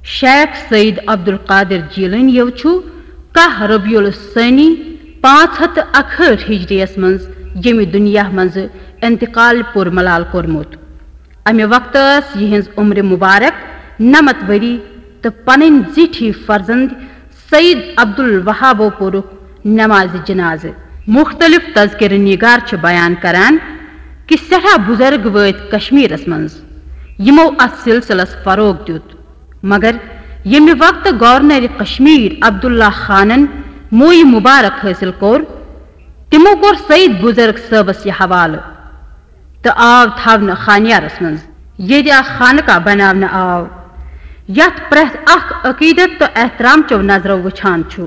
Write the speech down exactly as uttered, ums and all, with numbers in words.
शेख सईद अब्दुल कादिर जीलानी कह रबीउल सनी पांच हथ अखहठ हिजरियस मज यमि दुनिया मज इंतकाल पुर मलाल कोरमुत। अमे वक्त यहज उम्र मुबारक नमत वरी तो पन जिठी फर्जंद सईद अब्दुल वहाबो पुरुख नमाज जनाज। मुख्तलिफ तज़किर निगार बयान करान कि सठा बुजुर्ग वत कश्मीरस मज यमो अत सिलसिलस फरोग दित, मगर यमि वक्त गवर्नर कश्मीर अब्दुल्ला खानन मोई मुबारक हासिल कोर तिमो कोर सईद बुजुर्ग सबस यह हवाल तो आव थावन खानियारस मज ये खानका बनावन आव यथ प्रथ अख अकीदत तो एहतराम चो नजरो वुछान छु।